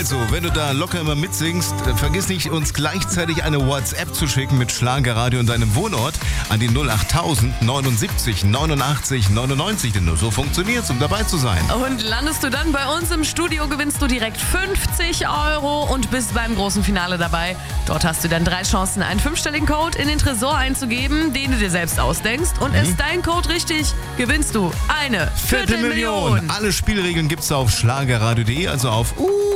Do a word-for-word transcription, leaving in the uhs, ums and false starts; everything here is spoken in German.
Also, wenn du da locker immer mitsingst, äh, vergiss nicht, uns gleichzeitig eine WhatsApp zu schicken mit Schlagerradio und deinem Wohnort an die null achttausend neunundsiebzig neunundachtzig neunundneunzig, denn nur so funktioniert's, um dabei zu sein. Und landest du dann bei uns im Studio, gewinnst du direkt fünfzig Euro und bist beim großen Finale dabei. Dort hast du dann drei Chancen, einen fünfstelligen Code in den Tresor einzugeben, den du dir selbst ausdenkst. Und Mhm. ist dein Code richtig, gewinnst du eine Viertelmillion. Alle Spielregeln gibt's auf schlagerradio punkt de, also auf uh